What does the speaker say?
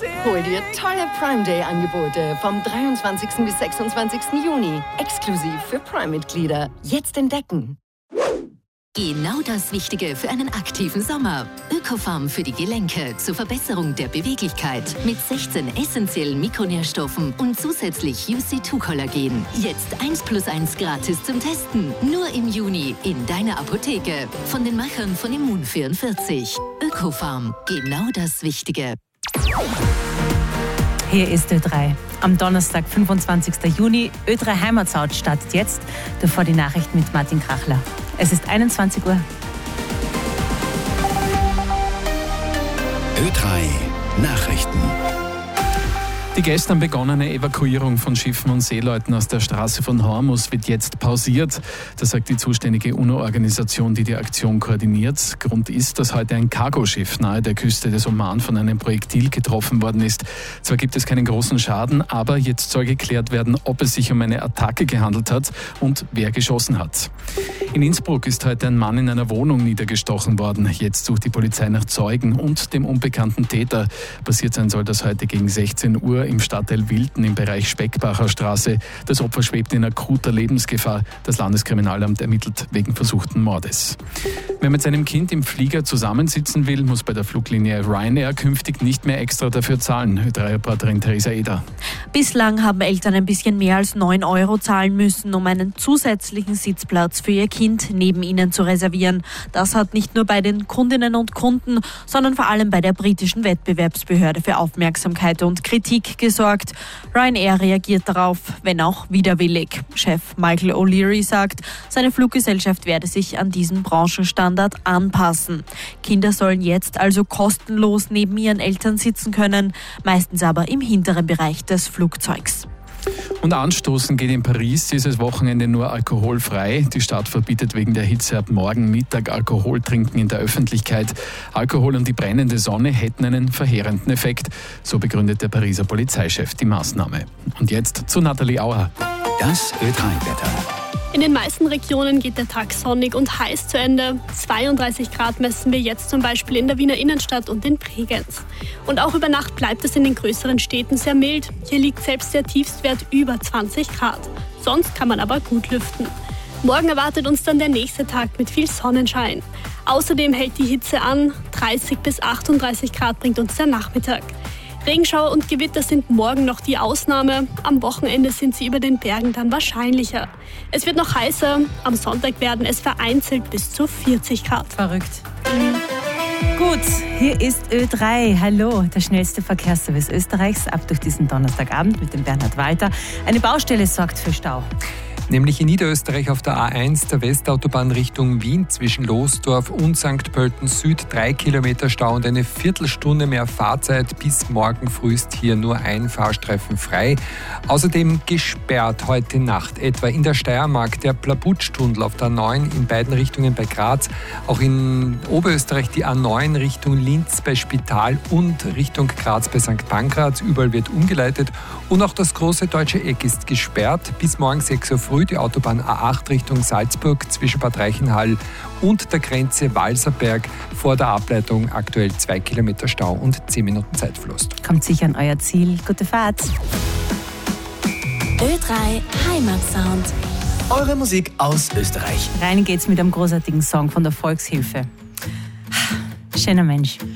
Hol dir tolle Prime Day Angebote vom 23. bis 26. Juni. Exklusiv für Prime-Mitglieder. Jetzt entdecken. Genau das Wichtige für einen aktiven Sommer. Ökofarm für die Gelenke zur Verbesserung der Beweglichkeit mit 16 essentiellen Mikronährstoffen und zusätzlich UC2-Kollagen. Jetzt 1+1 gratis zum Testen. Nur im Juni in deiner Apotheke. Von den Machern von Immun44. Ökofarm. Genau das Wichtige. Hier ist Ö3. Am Donnerstag, 25. Juni, Ö3 Heimatsound startet jetzt. Davor die Nachrichten mit Martin Krachler. Es ist 21 Uhr. Ö3 Nachrichten. Die gestern begonnene Evakuierung von Schiffen und Seeleuten aus der Straße von Hormuz wird jetzt pausiert. Das sagt die zuständige UNO-Organisation, die die Aktion koordiniert. Grund ist, dass heute ein Cargoschiff nahe der Küste des Oman von einem Projektil getroffen worden ist. Zwar gibt es keinen großen Schaden, aber jetzt soll geklärt werden, ob es sich um eine Attacke gehandelt hat und wer geschossen hat. In Innsbruck ist heute ein Mann in einer Wohnung niedergestochen worden. Jetzt sucht die Polizei nach Zeugen und dem unbekannten Täter. Passiert sein soll das heute gegen 16 Uhr im Stadtteil Wilden im Bereich Speckbacher Straße. Das Opfer schwebt in akuter Lebensgefahr. Das Landeskriminalamt ermittelt wegen versuchten Mordes. Wer mit seinem Kind im Flieger zusammensitzen will, muss bei der Fluglinie Ryanair künftig nicht mehr extra dafür zahlen. Ö3-Reporterin Theresa Eder. Bislang haben Eltern ein bisschen mehr als 9 € zahlen müssen, um einen zusätzlichen Sitzplatz für ihr Kind neben ihnen zu reservieren. Das hat nicht nur bei den Kundinnen und Kunden, sondern vor allem bei der britischen Wettbewerbsbehörde für Aufmerksamkeit und Kritik gesorgt. Ryanair reagiert darauf, wenn auch widerwillig. Chef Michael O'Leary sagt, seine Fluggesellschaft werde sich an diesen Branchenstandard anpassen. Kinder sollen jetzt also kostenlos neben ihren Eltern sitzen können, meistens aber im hinteren Bereich des Flugzeugs. Und anstoßen geht in Paris dieses Wochenende nur alkoholfrei. Die Stadt verbietet wegen der Hitze ab morgen Mittag Alkoholtrinken in der Öffentlichkeit. Alkohol und die brennende Sonne hätten einen verheerenden Effekt. So begründet der Pariser Polizeichef die Maßnahme. Und jetzt zu Nathalie Auer. Das Ö3-Wetter. In den meisten Regionen geht der Tag sonnig und heiß zu Ende. 32 Grad messen wir jetzt zum Beispiel in der Wiener Innenstadt und in Bregenz. Und auch über Nacht bleibt es in den größeren Städten sehr mild. Hier liegt selbst der Tiefstwert über 20 Grad. Sonst kann man aber gut lüften. Morgen erwartet uns dann der nächste Tag mit viel Sonnenschein. Außerdem hält die Hitze an. 30 bis 38 Grad bringt uns der Nachmittag. Regenschauer und Gewitter sind morgen noch die Ausnahme. Am Wochenende sind sie über den Bergen dann wahrscheinlicher. Es wird noch heißer. Am Sonntag werden es vereinzelt bis zu 40 Grad. Verrückt. Gut, hier ist Ö3. Hallo, der schnellste Verkehrsservice Österreichs. Ab durch diesen Donnerstagabend mit dem Bernhard Walter. Eine Baustelle sorgt für Stau. Nämlich in Niederösterreich auf der A1 der Westautobahn Richtung Wien zwischen Losdorf und St. Pölten Süd 3 Kilometer Stau und eine Viertelstunde mehr Fahrzeit. Bis morgen früh ist hier nur ein Fahrstreifen frei. Außerdem gesperrt heute Nacht etwa in der Steiermark der Plabutsch-Tunnel auf der A9 in beiden Richtungen bei Graz. Auch in Oberösterreich die A9 Richtung Linz bei Spital und Richtung Graz bei St. Pankraz. Überall wird umgeleitet. Und auch das große deutsche Eck ist gesperrt. Bis morgen 6 Uhr früh die Autobahn A8 Richtung Salzburg zwischen Bad Reichenhall und der Grenze Walserberg vor der Ableitung aktuell 2 Kilometer Stau und 10 Minuten Zeitverlust. Kommt sicher an euer Ziel. Gute Fahrt. Ö3 Heimatsound. Eure Musik aus Österreich. Rein geht's mit einem großartigen Song von der Volkshilfe. Schöner Mensch.